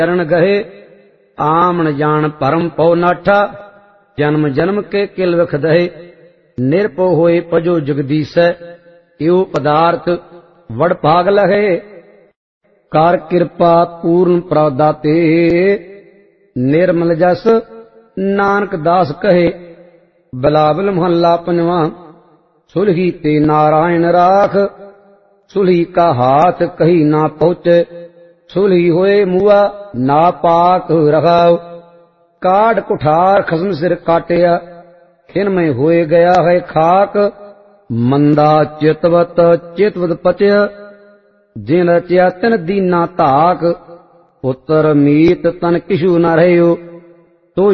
चरण गहे आमन जान परम पौ नाठा। जन्म जन्म के किल विख दहे निरपो होए पजो जगदीश। यो पदार्थ वड़ भाग लहे कार कृपा पूर्ण प्रदाते। निर्मल जस नानक दास कहे बिलावल महला पंजवा। सुलही ते नारायण राख सुलही का हाथ कही ना पहुँचे। सुलही होए मुआ ना पाक रखाओ। काट कुठार खसम सिर काटिया खिन में होए गया है खाक। मंदा चितवत चितवत पचय जिन रचिया तिन दीना ताक। पुत्र मीत तन किशु न रहो